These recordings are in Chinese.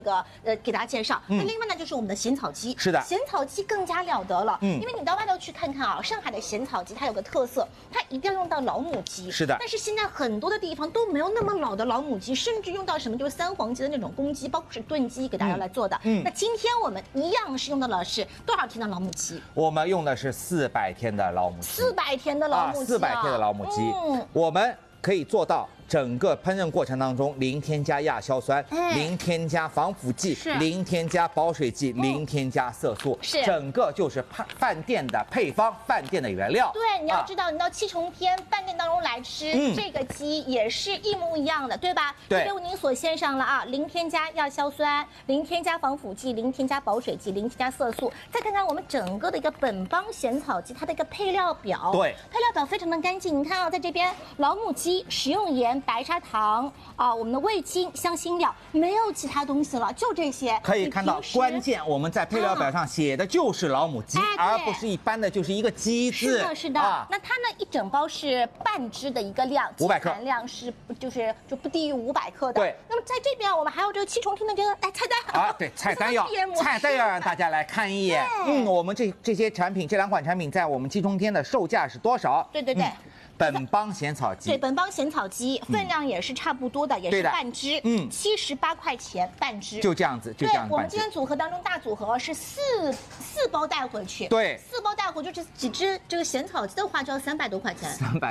给大家介绍。那另外呢，就是我们的咸草鸡。 是的， 咸草鸡更加了得了。因为你到外头去看看啊，上海的咸草鸡它有个特色，它一定要用到老母鸡。 是的。 但是现在很多的地方都没有那么老的老母鸡，甚至用到什么就是三黄鸡的那种公鸡，包括是炖鸡给大家来做的。那今天我们一样是用到的是多少天的老母鸡？ 我们用的是400天的老母鸡。 400天的老母鸡。 400天的老母鸡。我们可以做到。整个烹饪过程当中，零添加亚硝酸，零添加防腐剂，零添加保水剂，零添加色素，整个就是饭店的配方，饭店的原料。 对，你要知道，你到7重天饭店当中来吃这个鸡也是一模一样的，对吧？ 对。 这边为您所献上了啊，零添加亚硝酸，零添加防腐剂，零添加保水剂，零添加色素。再看看我们整个的一个本帮咸草鸡它的一个配料表， 对， 配料表非常的干净。你看啊，在这边老母鸡食用盐。白砂糖啊，我们的味精、香辛料，没有其他东西了，就这些。 可以看到，关键我们在配料表上写的就是老母鸡，而不是一般的就是一个鸡字。 是的，是的。那它呢，一整包是半只的一个量 ，500克， 含量是就不低于500克的。 对。 那么在这边我们还有这个7重天的这个菜单啊，对，菜单要让大家来看一眼。我们这些产品，这2款产品在我们7重天的售价是多少？ 对对对。 本帮咸草鸡， 对，本帮咸草鸡分量也是差不多的，也是半只，78块钱半只， 就这样子，就这样。 对，我们今天组合当中大组合是四包带回去， 对 ，4包带回去，这几只这个咸草鸡的话就要300多块钱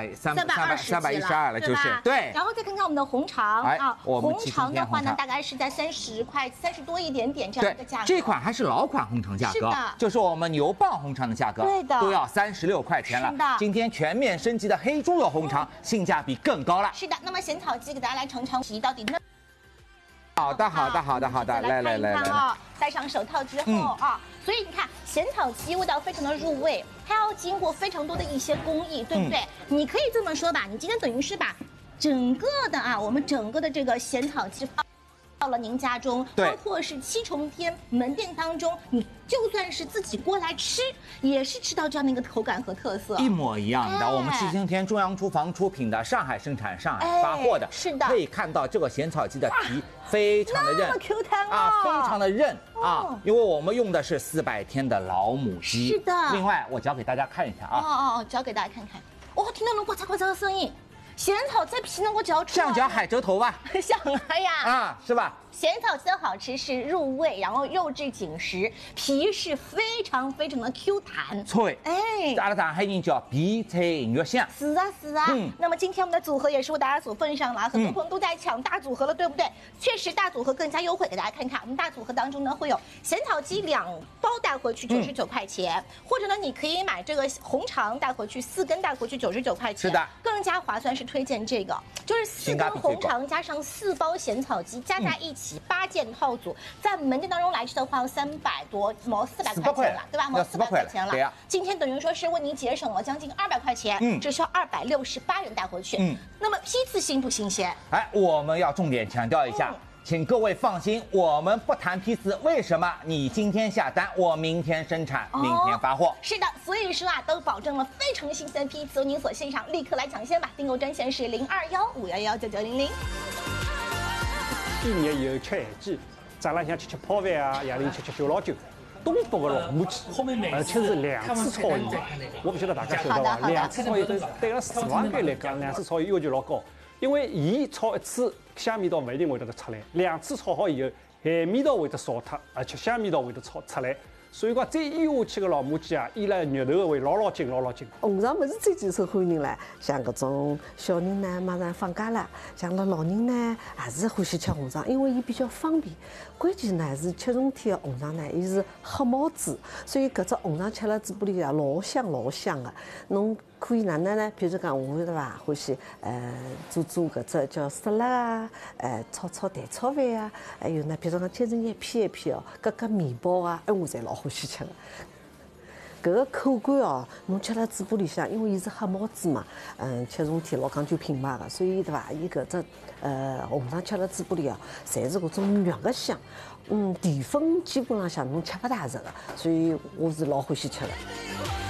，312了，就是对。 然后再看看我们的红肠啊， 红肠的话呢，大概是在30块30多一点点这样一个价格。 这款还是老款红肠价格，是的，就是我们牛蒡红肠的价格， 对的， 都要36块钱了。 是的， 今天全面升级的黑猪肉红肠性价比更高了。 是的，那么咸草鸡给大家来尝尝皮到底嫩。 好的，来啊！戴上手套之后啊，所以你看咸草鸡味道非常的入味，它要经过非常多的一些工艺，对不对？你可以这么说吧，你今天等于是把整个的我们整个的这个咸草鸡放到了您家中，包括是7重天门店当中，你就算是自己过来吃，也是吃到这样的一个口感和特色， 一模一样的。我们7重天中央厨房出品的，上海生产、上海发货的， 是的， 可以看到这个咸草鸡的皮非常的韧， Q 弹非常的韧因为我们用的是400天的老母鸡。 是的。 另外，我教给大家看一下啊。 教给大家看看。听到那呱嚓的声音。咸草在皮能够嚼出来， 像嚼海蜇头吧？ 像呀， 是吧？ 咸草鸡的好吃是入味，然后肉质紧实，皮是非常非常的 Q 弹脆。阿拉上海人叫皮脆肉香。 是啊。那么今天我们的组合也是为大家所奉上了，很多朋友都在抢大组合了，对不对？确实大组合更加优惠，给大家看看。我们大组合当中呢会有咸草鸡2包带回去99块钱，或者呢你可以买这个红肠带回去4根带回去99块钱。 是的，更加划算是推荐这个，就是4根红肠加上4包咸草鸡加在一起8件套组，在门店当中来吃的话要300多毛400块钱了，对吧？毛400块钱了。 对呀。 今天等于说是为您节省了将近200块钱，只需要268元带回去。那么批次新不新鲜？ 我们要重点强调一下。请各位放心，我们不谈批次。为什么？你今天下单，我明天生产，明天发货。 是的，所以说都保证了非常新鲜批次，您所线上立刻来抢先吧！订购专线是0215119900。 一年以后吃咸鸡，早浪向吃泡饭啊，夜里吃酒老酒。东北的老母鸡，而且是2次炒盐。我不晓得大家晓得吧？2次炒盐对个厨房界来讲，2次炒盐要求老高。因为盐炒1次，香味道不一定会得出来，2次炒好以后，咸味道会得少脱，而且香味道会得出来。所以讲，再腌下去个老母鸡腌了肉头会老紧。 红肠不是最受欢迎了，像搿种小人呢，马上放假了，像老人呢，也是欢喜吃红肠，因为伊比较方便。关键呢是7重天的红肠呢，伊是黑毛猪，所以搿只红肠吃了嘴巴里老香的。侬可以哪能呢？比如讲我对伐，欢喜做搿只叫沙拉啊，炒蛋炒饭啊，还有呢，比如讲切成一片割面包啊，我侪老欢喜吃的。搿个口感侬吃了嘴巴里向，因为伊是黑毛猪嘛，7重天老讲究品牌的，所以对伐？伊搿只红肠吃了嘴巴里侪是搿种肉的香，淀粉基本浪向侬吃不大着的，所以我是老欢喜吃的。